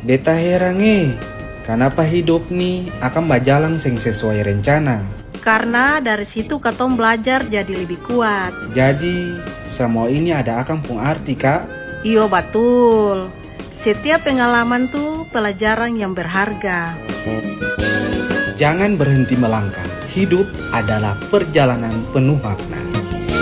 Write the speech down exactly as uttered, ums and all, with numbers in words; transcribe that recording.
Beta heran eh, kenapa hidup nih akan berjalan sing sesuai rencana. Karena dari situ katong belajar jadi lebih kuat. Jadi semua ini ada akan pun arti kak? Iyo betul. Setiap pengalaman tuh pelajaran yang berharga. Jangan berhenti melangkah. Hidup adalah perjalanan penuh makna.